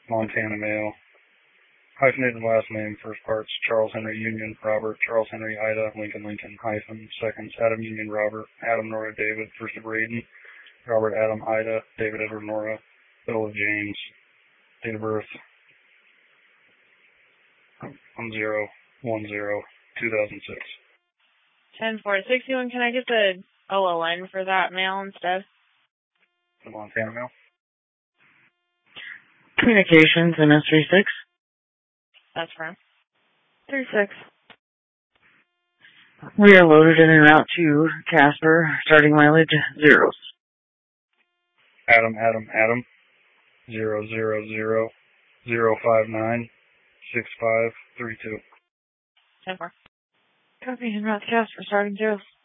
Montana male. Hyphenated last name, first parts, Charles Henry Union, Robert, Charles Henry Ida, Lincoln Lincoln, hyphen, seconds, Adam Union Robert, Adam Nora David, first of Raiden, Robert Adam Ida, David Edward Nora, Bill of James, date of birth, 10/10/2006. 10/4/61. Can I get the OLN for that mail instead? The Montana mail. Communications MS36. That's fine. 36. We are loaded in and out to Casper, starting mileage 0. Adam 000-059-6532. 10/4. Copy, en route to Casper, starting 0.